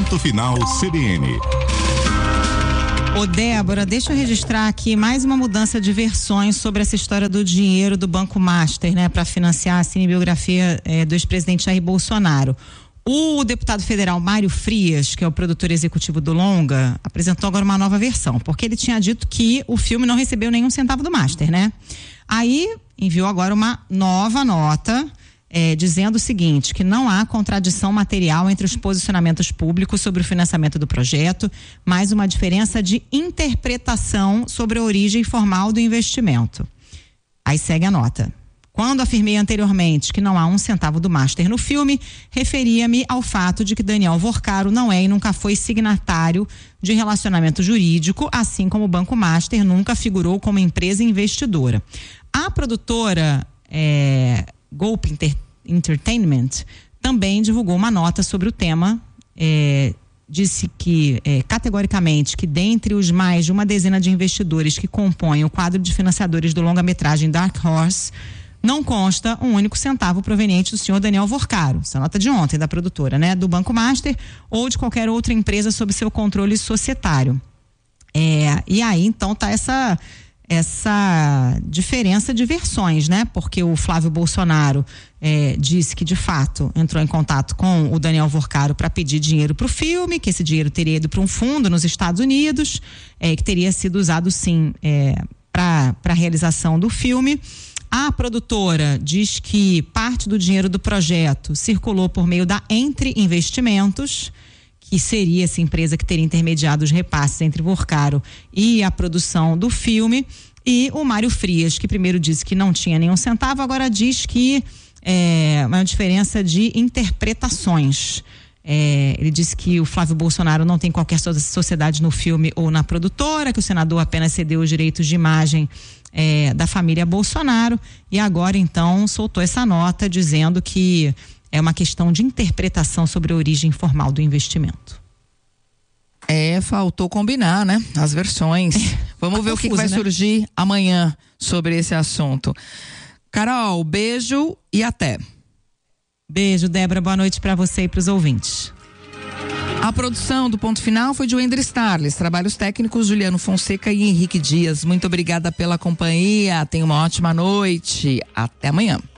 Ponto Final CBN. Ô Débora, deixa eu registrar aqui mais uma mudança de versões sobre essa história do dinheiro do Banco Master, né, para financiar a cinebiografia do ex-presidente Jair Bolsonaro. O deputado federal Mário Frias, que é o produtor executivo do longa, apresentou agora uma nova versão, porque ele tinha dito que o filme não recebeu nenhum centavo do Master, né? Aí enviou agora uma nova nota dizendo o seguinte, que não há contradição material entre os posicionamentos públicos sobre o financiamento do projeto, mas uma diferença de interpretação sobre a origem formal do investimento. Aí segue a nota. Quando afirmei anteriormente que não há um centavo do Master no filme, referia-me ao fato de que Daniel Vorcaro não é e nunca foi signatário de relacionamento jurídico, assim como o Banco Master nunca figurou como empresa investidora. A produtora Golpe Entertainment também divulgou uma nota sobre o tema, disse que categoricamente que dentre os mais de uma dezena de investidores que compõem o quadro de financiadores do longa-metragem Dark Horse, não consta um único centavo proveniente do senhor Daniel Vorcaro, essa nota de ontem da produtora, né, do Banco Master ou de qualquer outra empresa sob seu controle societário. E aí então tá essa diferença de versões, né? Porque o Flávio Bolsonaro disse que de fato entrou em contato com o Daniel Vorcaro para pedir dinheiro para o filme, que esse dinheiro teria ido para um fundo nos Estados Unidos, que teria sido usado sim para a realização do filme. A produtora diz que parte do dinheiro do projeto circulou por meio da Entre Investimentos, que seria essa empresa que teria intermediado os repasses entre Vorcaro e a produção do filme, e o Mário Frias, que primeiro disse que não tinha nenhum centavo, agora diz que é uma diferença de interpretações. Ele disse que o Flávio Bolsonaro não tem qualquer sociedade no filme ou na produtora, que o senador apenas cedeu os direitos de imagem da família Bolsonaro, e agora então soltou essa nota dizendo que é uma questão de interpretação sobre a origem formal do investimento. Faltou combinar, né? As versões. Vamos ver confuso, o que vai surgir amanhã sobre esse assunto. Carol, beijo e até. Beijo, Débora, boa noite para você e para os ouvintes. A produção do Ponto Final foi de Wender Starles, trabalhos técnicos Juliano Fonseca e Henrique Dias. Muito obrigada pela companhia, tenha uma ótima noite, até amanhã.